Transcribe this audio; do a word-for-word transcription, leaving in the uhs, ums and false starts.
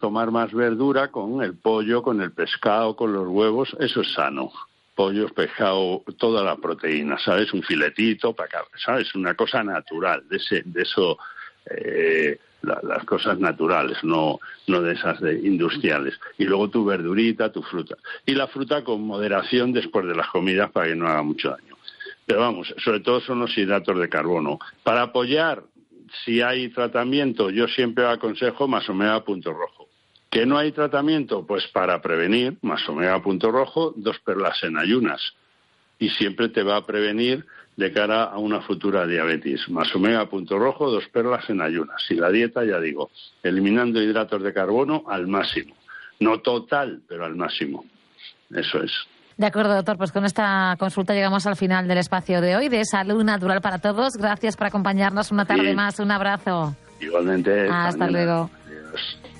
tomar más verdura con el pollo, con el pescado, con los huevos, eso es sano. Pollo, pescado, toda la proteína, ¿sabes? Un filetito, para acá, ¿sabes? Una cosa natural, de ese, de eso, eh, la, las cosas naturales, no, no de esas de industriales. Y luego tu verdurita, tu fruta. Y la fruta con moderación después de las comidas para que no haga mucho daño. Pero vamos, sobre todo son los hidratos de carbono. Para apoyar, si hay tratamiento, yo siempre aconsejo más omega punto rojo. ¿Que no hay tratamiento? Pues para prevenir, más omega punto rojo, dos perlas en ayunas. Y siempre te va a prevenir de cara a una futura diabetes. Más omega punto rojo, dos perlas en ayunas. Y la dieta, ya digo, eliminando hidratos de carbono al máximo. No total, pero al máximo. Eso es. De acuerdo, doctor. Pues con esta consulta llegamos al final del espacio de hoy, de Salud Natural para Todos. Gracias por acompañarnos una tarde sí. más. Un abrazo. Igualmente. Hasta mañana. luego. Adiós.